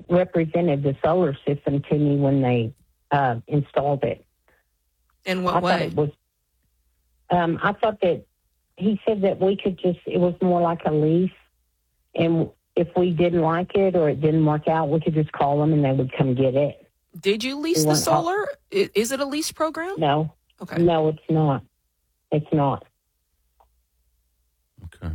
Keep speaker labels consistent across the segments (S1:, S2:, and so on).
S1: represented the solar system to me when they installed it.
S2: In what way?
S1: I thought that he said that we could it was more like a lease, and if we didn't like it or it didn't work out, we could just call them and they would come get it.
S2: Did you lease the solar? Is it a lease program?
S1: No.
S2: Okay.
S1: No, it's not. It's not.
S3: Okay.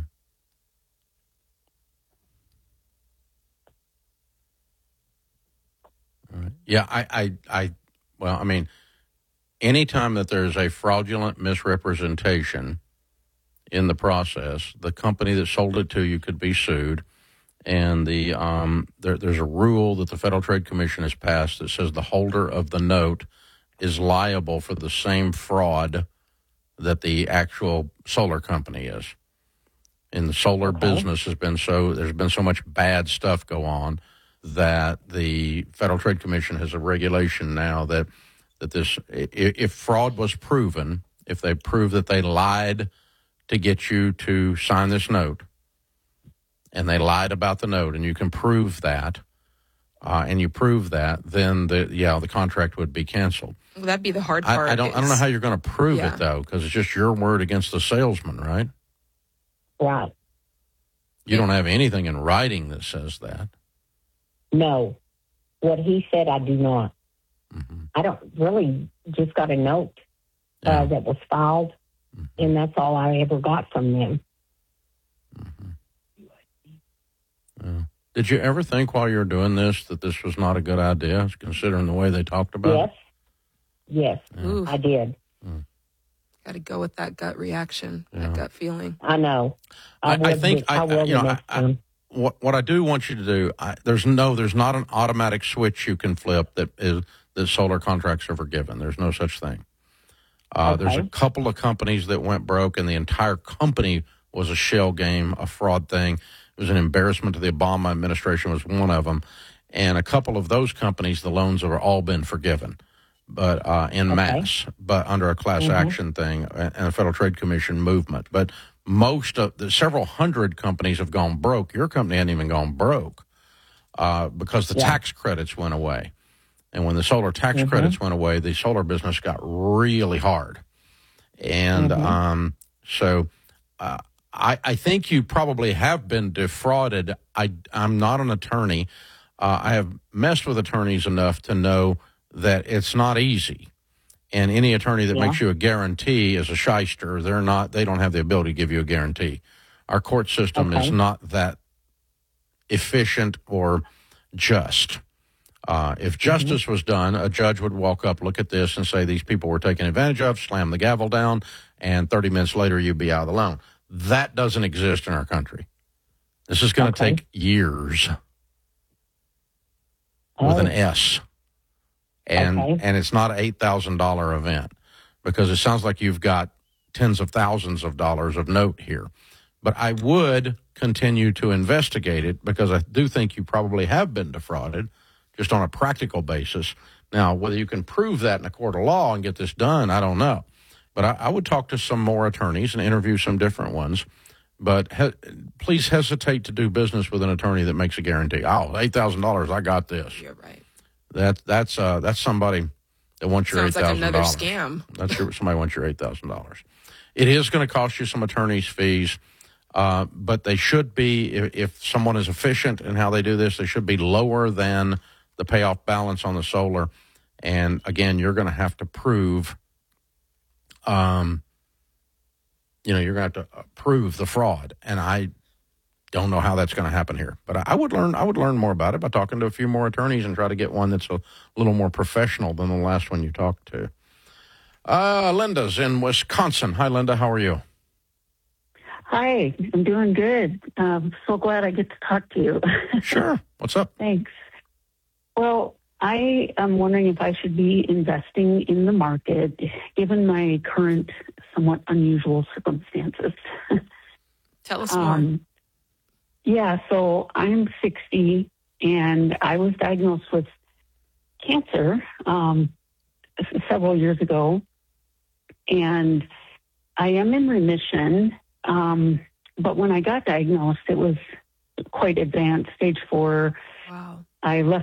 S3: All right. Yeah, well, I mean, anytime that there's a fraudulent misrepresentation in the process, the company that sold it to you could be sued. And there's a rule that the Federal Trade Commission has passed that says the holder of the note is liable for the same fraud that the actual solar company is. In the solar business there's been so much bad stuff go on that the Federal Trade Commission has a regulation now that this, if fraud was proven, if they prove that they lied to get you to sign this note, and they lied about the note, and you can prove that, and you prove that, then the contract would be canceled.
S2: Well, that'd be the hard part.
S3: I don't know how you're going to prove it though, because it's just your word against the salesman, right?
S1: Right.
S3: You don't have anything in writing that says that.
S1: No. What he said, I do not.
S3: Mm-hmm.
S1: I don't really just got a note that was filed, and that's all I ever got from them.
S3: Mm-hmm. Yeah. Did you ever think while you were doing this that this was not a good idea, considering the way they talked about it?
S1: Yes, I did.
S2: Got to go with that gut reaction, that gut feeling.
S1: I know.
S3: I think what I do want you to do, there's not an automatic switch you can flip that solar contracts are forgiven. There's no such thing. There's a couple of companies that went broke, and the entire company was a shell game, a fraud thing. It was an embarrassment to the Obama administration, was one of them. And a couple of those companies, the loans have all been forgiven, but en masse, but under a class action thing and a Federal Trade Commission movement. But most of the several hundred companies have gone broke. Your company hadn't even gone broke because the tax credits went away. And when the solar tax credits went away, the solar business got really hard. And so I think you probably have been defrauded. I'm not an attorney. I have messed with attorneys enough to know that it's not easy. And any attorney that makes you a guarantee is a shyster. They don't have the ability to give you a guarantee. Our court system is not that efficient or just. If justice was done, a judge would walk up, look at this, and say these people were taken advantage of, slam the gavel down, and 30 minutes later you'd be out of the loan. That doesn't exist in our country. This is going to take years with an S. And it's not an $8,000 event, because it sounds like you've got tens of thousands of dollars of note here. But I would continue to investigate it, because I do think you probably have been defrauded, just on a practical basis. Now, whether you can prove that in a court of law and get this done, I don't know. But I would talk to some more attorneys and interview some different ones. But please hesitate to do business with an attorney that makes a guarantee. Oh, $8,000, I got this.
S2: You're right.
S3: That's somebody that wants your $8,000.
S2: Sounds like another scam.
S3: Somebody wants your $8,000. It is going to cost you some attorney's fees, but they should be, if someone is efficient in how they do this, they should be lower than the payoff balance on the solar. And again, you're going to have to prove, you're going to have to prove the fraud. And I don't know how that's going to happen here, but I would learn more about it by talking to a few more attorneys and try to get one that's a little more professional than the last one you talked to. Linda's in Wisconsin. Hi, Linda. How are you?
S4: Hi, I'm doing good. So glad I get to talk to you.
S3: Sure. What's up?
S4: Thanks. Well, I am wondering if I should be investing in the market, given my current somewhat unusual circumstances.
S2: Tell us more.
S4: Yeah, so I'm 60, and I was diagnosed with cancer several years ago, and I am in remission, but when I got diagnosed, it was quite advanced, stage 4.
S2: Wow.
S4: I left